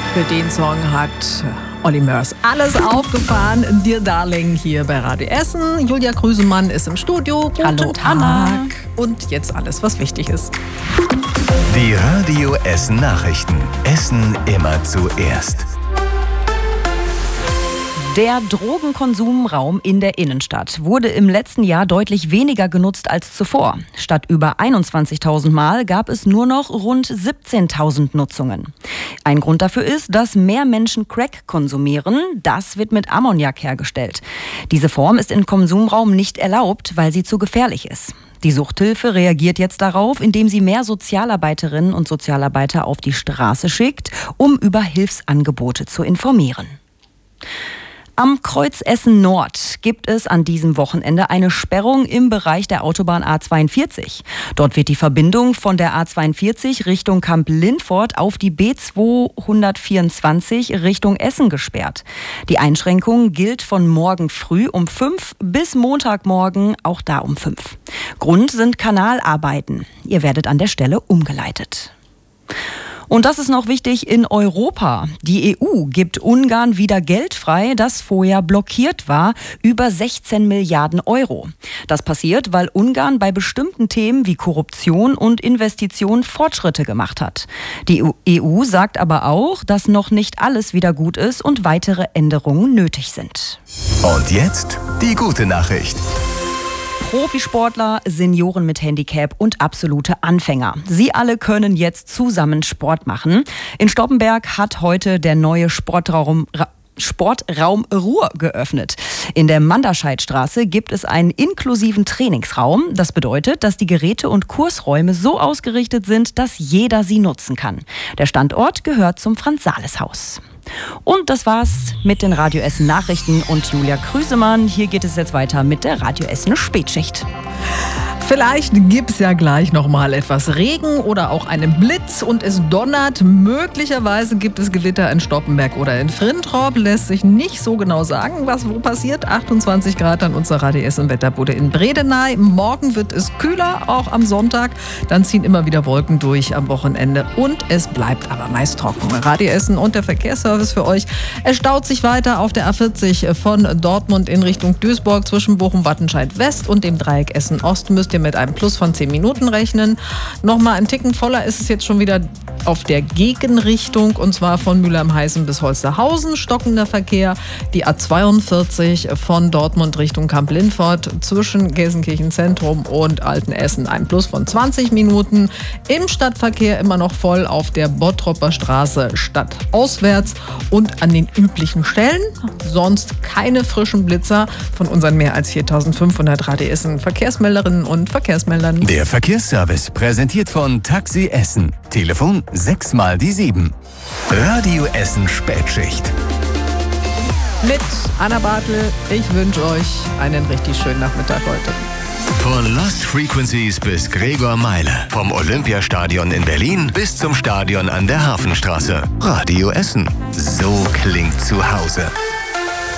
Für den Song hat Olli Murs alles aufgefahren. Dear Darling hier bei Radio Essen. Julia Krüsemann ist im Studio. Guten Tag. Und jetzt alles, was wichtig ist. Die Radio Essen Nachrichten. Essen immer zuerst. Der Drogenkonsumraum in der Innenstadt wurde im letzten Jahr deutlich weniger genutzt als zuvor. Statt über 21.000 Mal gab es nur noch rund 17.000 Nutzungen. Ein Grund dafür ist, dass mehr Menschen Crack konsumieren. Das wird mit Ammoniak hergestellt. Diese Form ist im Konsumraum nicht erlaubt, weil sie zu gefährlich ist. Die Suchthilfe reagiert jetzt darauf, indem sie mehr Sozialarbeiterinnen und Sozialarbeiter auf die Straße schickt, um über Hilfsangebote zu informieren. Am Kreuz Essen Nord gibt es an diesem Wochenende eine Sperrung im Bereich der Autobahn A42. Dort wird die Verbindung von der A42 Richtung Kamp-Lintfort auf die B224 Richtung Essen gesperrt. Die Einschränkung gilt von morgen früh um 5 bis Montagmorgen auch da um 5. Grund sind Kanalarbeiten. Ihr werdet an der Stelle umgeleitet. Und das ist noch wichtig in Europa. Die EU gibt Ungarn wieder Geld frei, das vorher blockiert war, über 16 Milliarden Euro. Das passiert, weil Ungarn bei bestimmten Themen wie Korruption und Investitionen Fortschritte gemacht hat. Die EU sagt aber auch, dass noch nicht alles wieder gut ist und weitere Änderungen nötig sind. Und jetzt die gute Nachricht. Profisportler, Senioren mit Handicap und absolute Anfänger. Sie alle können jetzt zusammen Sport machen. In Stoppenberg hat heute der neue Sportraum Ruhr geöffnet. In der Manderscheidstraße gibt es einen inklusiven Trainingsraum. Das bedeutet, dass die Geräte und Kursräume so ausgerichtet sind, dass jeder sie nutzen kann. Der Standort gehört zum Franz-Sales-Haus. Und das war's mit den Radio Essen Nachrichten und Julia Krüsemann. Hier geht es jetzt weiter mit der Radio Essen Spätschicht. Vielleicht gibt es ja gleich noch mal etwas Regen oder auch einen Blitz und es donnert. Möglicherweise gibt es Gewitter in Stoppenberg oder in Frintrop. Lässt sich nicht so genau sagen, was wo passiert. 28 Grad an unserer Radio Essen Wetterbude in Bredeney. Morgen wird es kühler, auch am Sonntag. Dann ziehen immer wieder Wolken durch am Wochenende und es bleibt aber meist trocken. Radio Essen und der Verkehrsservice für euch. Es staut sich weiter auf der A40 von Dortmund in Richtung Duisburg zwischen Bochum-Wattenscheid West und dem Dreieck Essen Ost. Müsst ihr mit einem Plus von 10 Minuten rechnen. Nochmal ein Ticken voller ist es jetzt schon wieder auf der Gegenrichtung und zwar von Mülheim-Heißen bis Holsterhausen. Stockender Verkehr. Die A42 von Dortmund Richtung Kamp-Lintfort zwischen Gelsenkirchen Zentrum und Altenessen. Ein Plus von 20 Minuten. Im Stadtverkehr immer noch voll auf der Bottropper Straße stadtauswärts und an den üblichen Stellen. Sonst keine frischen Blitzer von unseren mehr als 4.500 Radio Essen Verkehrsmelderinnen und Verkehrsmeldern. Der Verkehrsservice präsentiert von Taxi Essen. Telefon 6x7. Radio Essen Spätschicht. Mit Anna Bartel. Ich wünsche euch einen richtig schönen Nachmittag heute. Von Lost Frequencies bis Gregor Meile. Vom Olympiastadion in Berlin bis zum Stadion an der Hafenstraße. Radio Essen. So klingt zu Hause.